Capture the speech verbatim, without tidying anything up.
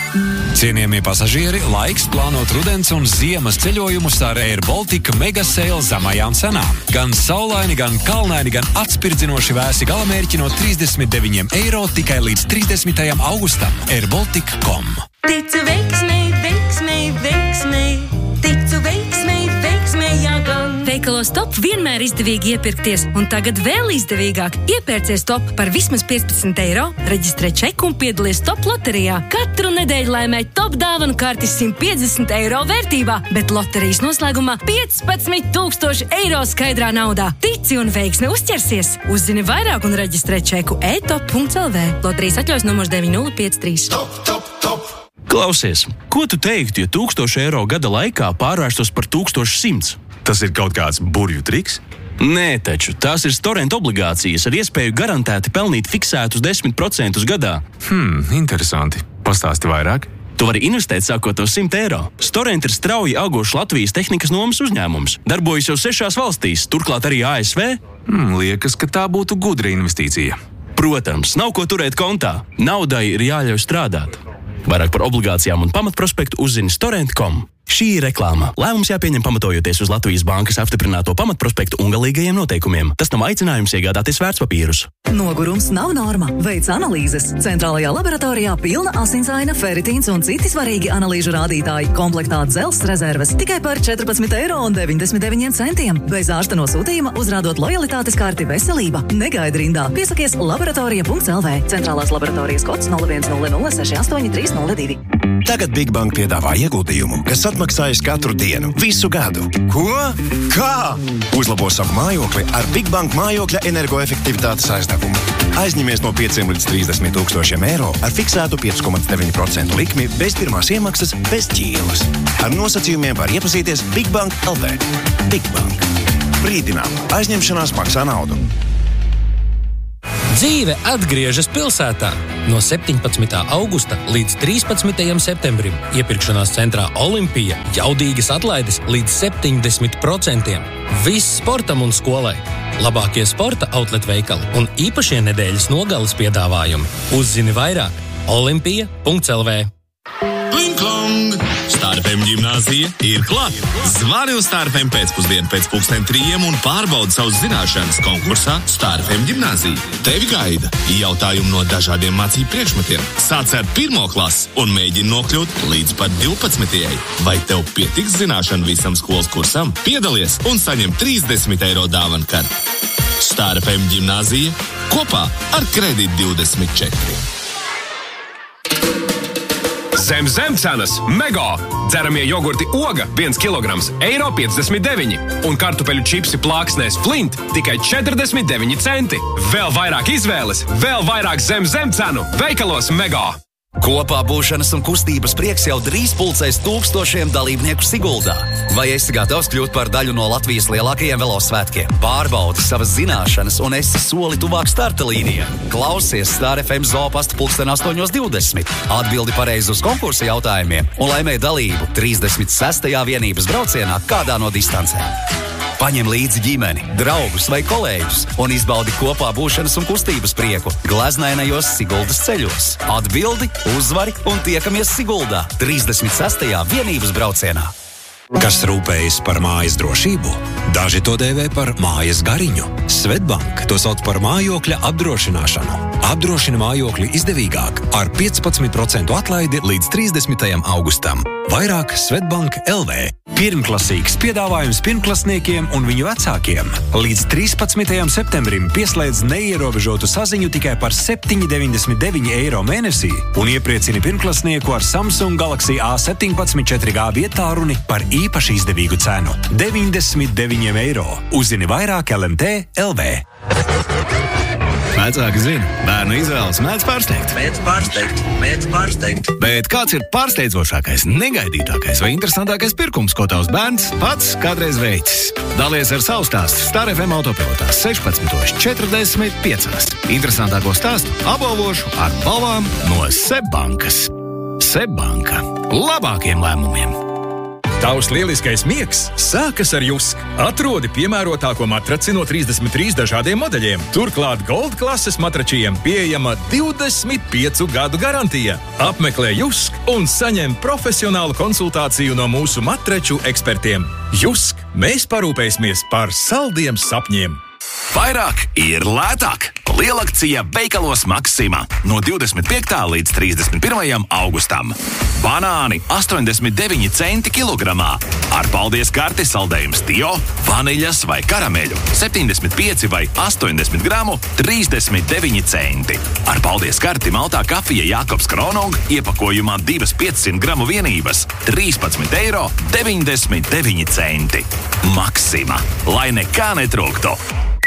Cienījamie pasažieri, laiks plānot rudens un ziemas ceļojumus ar Air Baltica mega sale zemajām cenām. Gan saulaini, gan kalnaini, gan atspirdzinoši vēsi galamērķi no trīsdesmit deviņiem eiro tikai līdz trīsdesmitajam augustam. air baltic dot com. Ticu veiksmei, veiksmei, veiksmei. Ticu veiksmei, veiksmei, jā gan. Veikalos Top vienmēr izdevīgi iepirkties, un tagad vēl izdevīgāk. Iepērcies Top par vismaz piecpadsmit eiro, reģistrē čeku un piedalies Top loterijā. Katru nedēļu laimē Top dāvanu karti simt piecdesmit eiro vērtībā, bet loterijas noslēgumā piecpadsmit tūkstoši eiro skaidrā naudā. Tici un veiksme uzķersies. Uzzini vairāk un reģistrē čeku e top punkt l v. Loterijas atļaujas numurs deviņi nulle pieci trīs. Top, top, top! Klausies, ko tu teiktu, ja tūkstoši eiro gada laikā pārvērstos par tūkstoši simts? Tas ir kaut kāds burvju triks? Nē, taču tās ir Storent obligācijas ar iespēju garantēti pelnīt fiksētus desmit procentus gadā. Hmm, interesanti. Pastāsti vairāk. Tu vari investēt sākot no simt eiro. Storent ir strauji augošs Latvijas tehnikas nomas uzņēmums. Darbojas jau sešās valstīs, turklāt arī A S V. Hmm, liekas, ka tā būtu gudra investīcija. Protams, nav ko turēt kontā. Naudai ir jāļauj strādāt. Vairāk par obligācijām un pamatprospektu uzzini storent dot com. Šī ir reklāma. Lēmums jāpieņem pamatojoties uz Latvijas bankas apstiprināto pamatprospektu un galīgajiem noteikumiem. Tas nav aicinājums iegādāties vērtspapīrus. Nogurums nav norma. Veic analīzes. Centrālajā laboratorijā pilna asinsaina, feritīns un citi svarīgi analīžu rādītāji. Komplektā dzelzs rezerves tikai par četrpadsmit eiro un deviņdesmit deviņiem centiem. Bez ārsta nosūtījuma uzrādot lojalitātes karti veselība. Negaidi rindā. Piesakies laboratorija punkt l v. Centrālās laboratorijas kods nulle viens nulle nulle seši astoņi trīs nulle divi. Tagad Big Bank piedāvā ieguldījumu, kas atmaksājas katru dienu, visu gadu. Ko? Kā? Uzlabo savu mājokli ar Big Bank mājokļa energoefektivitātes aizdevumu. Aizņemies no pieciem līdz trīsdesmit tūkstošiem eiro ar fiksētu pieci komats deviņi procenti likmi bez pirmās iemaksas, bez ķīlas. Ar nosacījumiem var iepazīties Big Bank punkt l v. Big Bank. Brīdinām. Aizņemšanās maksā naudu. Dzīve atgriežas pilsētā. No septiņpadsmitā augusta līdz trīspadsmitajam septembrim iepirkšanās centrā Olimpija jaudīgas atlaides līdz septiņdesmit procentiem. Viss sportam un skolai. Labākie sporta outlet veikali un īpašie nedēļas nogales piedāvājumi. Uzzini vairāk olimpija punkt l v. Kling-klong! Star F M ģimnāzija ir klāt! Zvani uz Star F M pēcpusdienu pēc pulksten trījiem un pārbaudi savus zināšanas konkursā Star F M ģimnāzija. Tevi gaida jautājumi no dažādiem mācību priekšmetiem. Sāc ar pirmo klasi un mēģini nokļūt līdz pat divpadsmitajai. Vai tev pietiks zināšanu visam skolas kursam? Piedalies un saņem trīsdesmit eiro dāvanu karti. Star F M ģimnāzija kopā ar Kredīt divdesmit četri. Zem zemcenas mega! Dzeramie jogurti Oga viens kilograms eiro piecdesmit deviņi un kartupeļu čipsi plāksnēs Flint tikai četrdesmit deviņi centi. Vēl vairāk izvēles, vēl vairāk zem zemcenu veikalos mega! Kopā būšanas un kustības prieks jau drīz pulcēs tūkstošiem dalībnieku Siguldā. Vai esi gatavs kļūt par daļu no Latvijas lielākajiem velosvētkiem? Pārbaudi savas zināšanas un esi soli tuvāk starta līnijā. Klausies Star F M zoopasta pulksten astoņos divdesmit. Atbildi pareizi uz konkursa jautājumiem un laimē dalību trīsdesmit sestajā vienības braucienā kādā no distancēm. Paņem līdzi ģimeni, draugus vai kolēģus un izbaudi kopā būšanas un kustības prieku gleznainajos Siguldas ceļos. Atbildi, uzvari un tiekamies Siguldā trīsdesmit sestajā vienības braucienā. Kas rūpējas par mājas drošību? Daži to dēvē par mājas gariņu. Svetbank to sauc par mājokļa apdrošināšanu. Apdrošina mājokli izdevīgāk ar piecpadsmit procentu atlaidi līdz trīsdesmitajam augustam. Vairāk Svetbank punkt l v. Pirmklasīgs piedāvājums pirmklasniekiem un viņu vecākiem. Līdz trīspadsmitajam septembrim pieslēdz neierobežotu saziņu tikai par septiņi deviņdesmit deviņi eiro mēnesī un iepriecini pirmklasnieku ar Samsung Galaxy A septiņpadsmit četri G vietālruni par īpaši izdevīgu cenu – deviņdesmit deviņi eiro. Uzzini vairāk L M T punkt l v. Vecāki zina, bērnu izvēles mēdz pārsteigt. Mēdz pārsteigt, mēdz pārsteigt. Bet kāds ir pārsteidzošākais, negaidītākais vai interesantākais pirkums, ko tavs bērns pats kādreiz veicis? Dalies ar savu stāstu Star F M autopilotā sešpadsmit četrdesmit pieci. Interesantāko stāstu apbalvošu ar balvām no Seb bankas. Seb banka. Labākiem lēmumiem. Tavs lieliskais miegs sākas ar Jusk. Atrodi piemērotāko matraci no trīsdesmit trīs dažādiem modeļiem. Turklāt Gold klases matračiem pieejama divdesmit piecu gadu garantija. Apmeklē Jusk un saņem profesionālu konsultāciju no mūsu matraču ekspertiem. Jusk, mēs parūpēsimies par saldiem sapņiem. Vairāk ir lētāk. Lielakcija veikalos Maksima no divdesmit piektā līdz trīsdesmit pirmajam augustam. Banāni astoņdesmit deviņi centi kilogramā. Ar paldies karti saldējums Tio, vaniļas vai karameļu septiņdesmit pieci vai astoņdesmit gramu trīsdesmit deviņi centi. Ar paldies karti maltā kafija Jākobs Kronung iepakojumā divas piecsimt gramu vienības trīspadsmit eiro deviņdesmit deviņi centi. Maksima, lai nekā netrūktu.